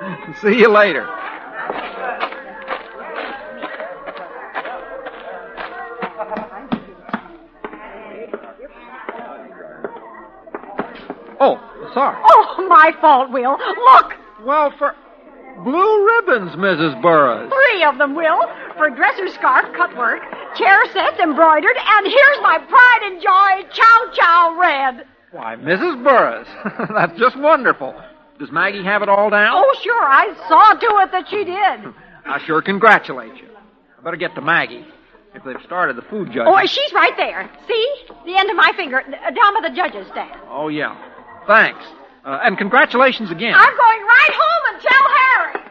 See you later. Oh, sorry. Oh, my fault, Will. Look! Well, for blue ribbons, Mrs. Burris. 3 of them, Will. For dresser scarf, cutwork, chair sets embroidered, and here's my pride and joy, chow chow red. Why, Mrs. Burris, that's just wonderful. Does Maggie have it all down? Oh, sure. I saw to it that she did. I sure congratulate you. I better get to Maggie. If they've started the food judging. Oh, she's right there. See? The end of my finger, down by the judge's stand. Oh, yeah. Thanks. And congratulations again. I'm going right home and tell Harry.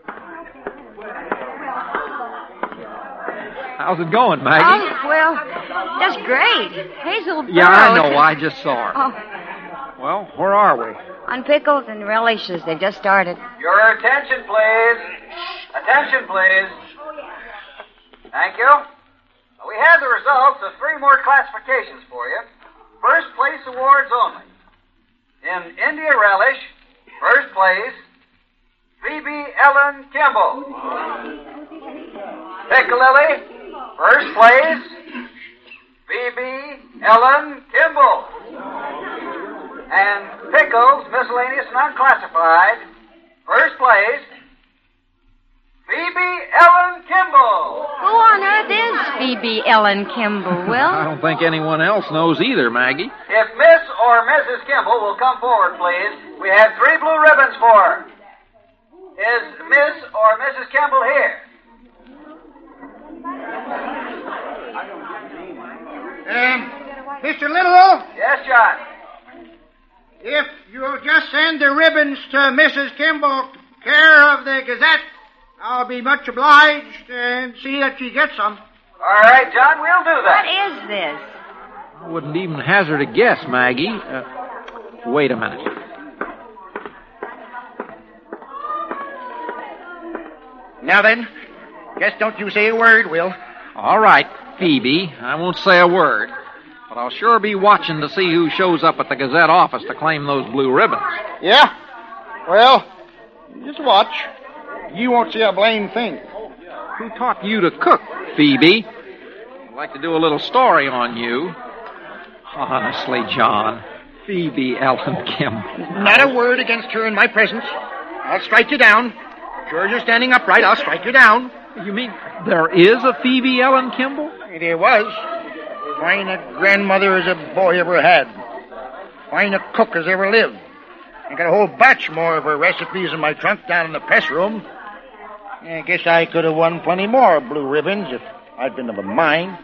How's it going, Maggie? Well, that's great. Hazel Burroughs. Yeah, I know. I just saw her. Oh, Well, where are we? on pickles and relishes. They've just started. Your attention, please. Attention, please. Thank you. We have the results of 3 more classifications for you. First place awards only. In India Relish, first place, Phoebe Ellen Kimball. Piccalilli, first place, Phoebe Ellen Kimball. And Pickles, miscellaneous and unclassified, first place, Phoebe Ellen Kimball. Who on earth is Phoebe Ellen Kimball, Will? I don't think anyone else knows either, Maggie. If Miss or Mrs. Kimball will come forward, please. We have 3 blue ribbons for her. Is Miss or Mrs. Kimball here? Mr. Little, Yes, John. if you'll just send the ribbons to Mrs. Kimball, care of the Gazette, I'll be much obliged and see that she gets some. All right, John, we'll do What that. is this? I wouldn't even hazard a guess, Maggie. Wait a minute. Now then, just don't you say a word, Will. All right, Phoebe. I won't say a word. But I'll sure be watching to see who shows up at the Gazette office to claim those blue ribbons. Yeah? Well, just watch. You won't see a blame thing. Who taught you to cook, Phoebe? I'd like to do a little story on you. Honestly, John. Phoebe Ellen Kimball. Not a word against her in my presence. I'll strike you down. Sure as you're standing upright, I'll strike you down. You mean there is a Phoebe Ellen Kimball? There was. Fine a grandmother as a boy ever had. Fine a cook as ever lived. I got a whole batch more of her recipes in my trunk down in the press room. I guess I could have won plenty more blue ribbons if I'd been of a mind.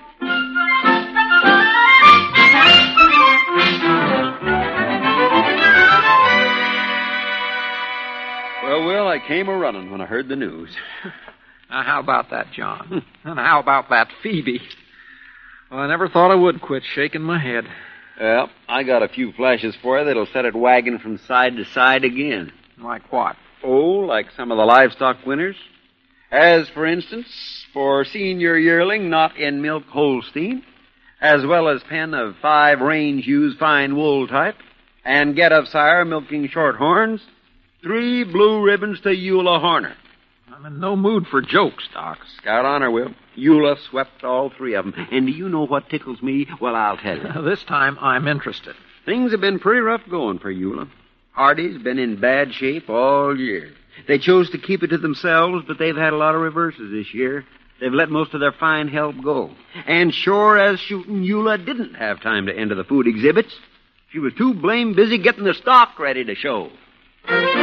Well, Will, I came a-running when I heard the news. Now, how about that, John? And how about that Phoebe? Well, I never thought I would quit shaking my head. Well, I got a few flashes for you that'll set it wagging from side to side again. Like what? Oh, like some of the livestock winners. As, for instance, for senior yearling not in milk Holstein, as well as pen of 5 range ewes fine wool type, and get of sire milking shorthorns, 3 blue ribbons to Eula Horner. I'm in no mood for jokes, Doc. Scout honor, Will. Eula swept all 3 of them. And do you know what tickles me? Well, I'll tell you. This time I'm interested. Things have been pretty rough going for Eula. Hardy's been in bad shape all year. They chose to keep it to themselves, but they've had a lot of reverses this year. They've let most of their fine help go. And sure as shooting, Eula didn't have time to enter the food exhibits. She was too blame busy getting the stock ready to show.